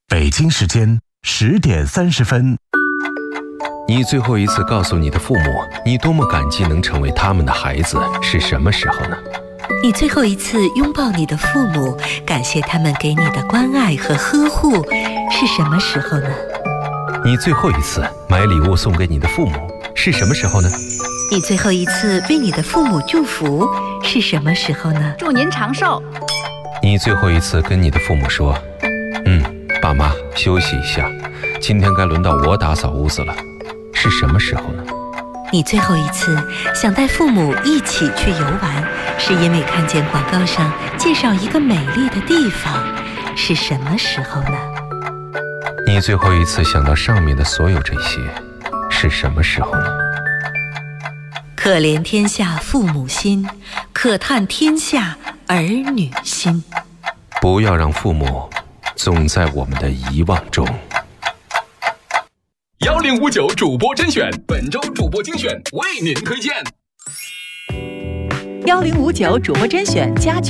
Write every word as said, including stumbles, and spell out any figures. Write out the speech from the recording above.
北京时间十点三十分。 你最后一次告诉你的父母，你多么感激能成为他们的孩子，是什么时候呢？ 你最后一次拥抱你的父母，感谢他们给你的关爱和呵护，是什么时候呢？ 你最后一次买礼物送给你的父母，是什么时候呢？ 你最后一次为你的父母祝福，是什么时候呢？ 祝您长寿。 你最后一次跟你的父母说，嗯，爸妈休息一下，今天该轮到我打扫屋子了，是什么时候呢？ 你最后一次想带父母一起去游玩，是因为看见广告上介绍一个美丽的地方，是什么时候呢？ 你最后一次想到上面的所有这些，是什么时候呢？ 可怜天下父母心，可叹天下儿女心。 不要让父母总在我们的遗忘中。 幺零五九主播甄选，本周主播精选为您推荐。 幺零五九主播甄选家居